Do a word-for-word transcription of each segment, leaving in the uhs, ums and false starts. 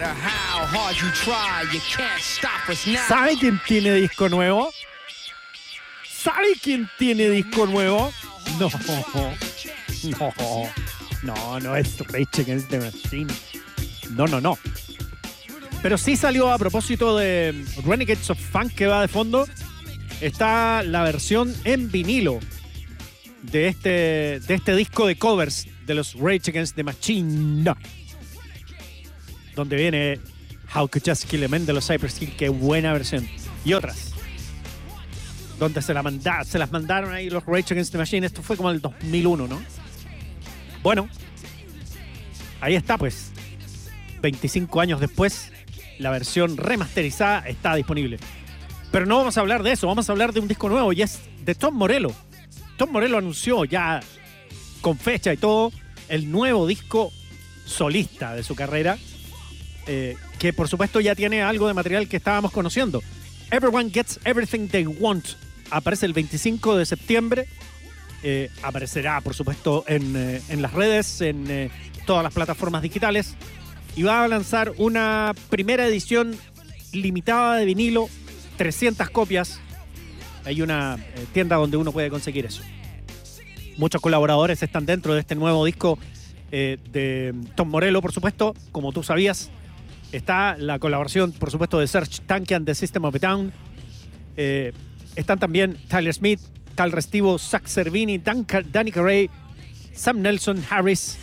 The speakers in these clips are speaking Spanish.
¿Sabe quién tiene disco nuevo? ¿Sabe quién tiene disco nuevo? No, no, no, no es Rage Against the Machine. No, no, no. Pero sí salió a propósito de Renegades of Funk que va de fondo. Está la versión en vinilo de este, de este disco de covers de los Rage Against the Machine. Donde viene How Could Just Kill a Man de los Cypress Hill. Qué buena versión. Y otras. Donde se, la manda, se las mandaron ahí los Rage Against the Machine. Esto fue como el dos mil uno, ¿no? Bueno. Ahí está, pues. veinticinco años después, la versión remasterizada está disponible. Pero no vamos a hablar de eso. Vamos a hablar de un disco nuevo. Y es de Tom Morello. Tom Morello anunció ya con fecha y todo el nuevo disco solista de su carrera. Eh, que por supuesto ya tiene algo de material que estábamos conociendo. Everyone Gets Everything They Want aparece el veinticinco de septiembre. Eh, aparecerá por supuesto en, eh, en las redes, en eh, todas las plataformas digitales. Y va a lanzar una primera edición limitada de vinilo, trescientas copias. Hay una eh, tienda donde uno puede conseguir eso. Muchos colaboradores están dentro de este nuevo disco eh, de Tom Morello, por supuesto, como tú sabías. Está la colaboración, por supuesto, de Serj Tankian de System of a Down. Eh, están también Tyler Smith, Cal Restivo, Zach Cervini, Dan, Danny Carey, Sam Nelson, Harris.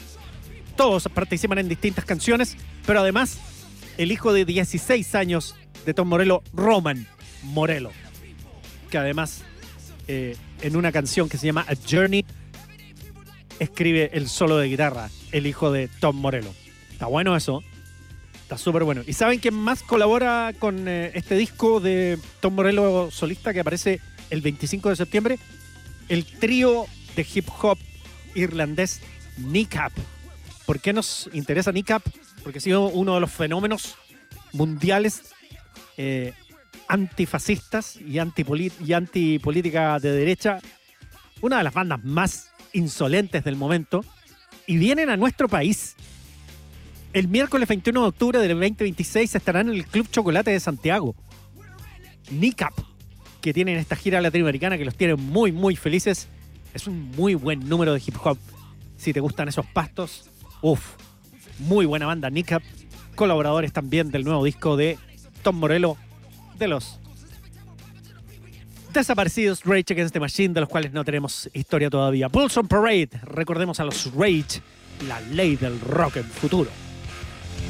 Todos participan en distintas canciones, pero además el hijo de dieciséis años de Tom Morello, Roman Morello, que además eh, en una canción que se llama A Journey escribe el solo de guitarra, el hijo de Tom Morello. Está bueno eso. Está súper bueno. ¿Y saben quién más colabora con eh, este disco de Tom Morello solista que aparece el veinticinco de septiembre? El trío de hip hop irlandés Kneecap. ¿Por qué nos interesa Kneecap? Porque ha sido uno de los fenómenos mundiales eh, antifascistas y, antipolit- y antipolítica de derecha. Una de las bandas más insolentes del momento. Y vienen a nuestro país. El miércoles veintiuno de octubre del veinte veintiséis estarán en el Club Chocolate de Santiago. Kneecap, que tienen esta gira latinoamericana que los tiene muy, muy felices. Es un muy buen número de hip hop. Si te gustan esos pastos, uff, muy buena banda Kneecap. Colaboradores también del nuevo disco de Tom Morello, de los desaparecidos Rage Against the Machine, de los cuales no tenemos historia todavía. Bulls on Parade, recordemos a los Rage, la ley del rock en futuro.